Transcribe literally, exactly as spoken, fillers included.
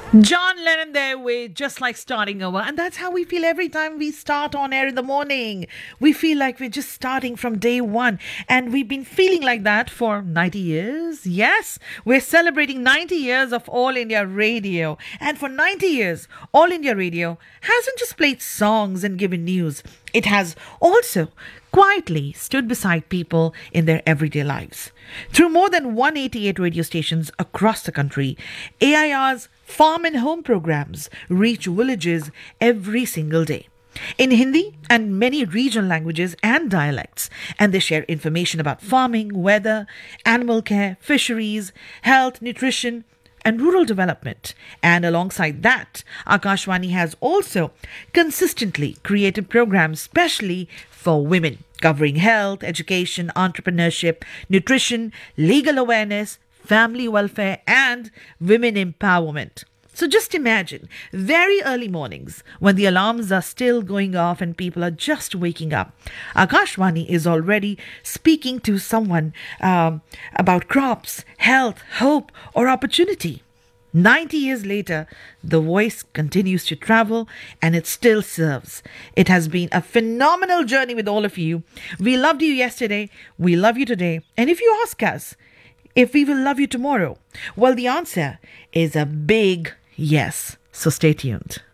John Lennon their way, just like starting over. And that's how we feel every time we start on air in the morning. We feel like we're just starting from day one. And we've been feeling like that for ninety years. Yes, we're celebrating ninety years of All India Radio. And for ninety years, All India Radio hasn't just played songs and given news. It has also quietly stood beside people in their everyday lives. Through more than one hundred eighty-eight radio stations across the country, A I R's farm and home programs reach villages every single day. In Hindi and many regional languages and dialects, and they share information about farming, weather, animal care, fisheries, health, nutrition, and rural development. And alongside that, Akashvani has also consistently created programs specially for women, covering health, education, entrepreneurship, nutrition, legal awareness, family welfare, and women empowerment. So just imagine very early mornings when the alarms are still going off and people are just waking up. Akashvani is already speaking to someone um, about crops, health, hope, or opportunity. ninety years later, the voice continues to travel and it still serves. It has been a phenomenal journey with all of you. We loved you yesterday. We love you today. And if you ask us if we will love you tomorrow, well, the answer is a big yes. So stay tuned.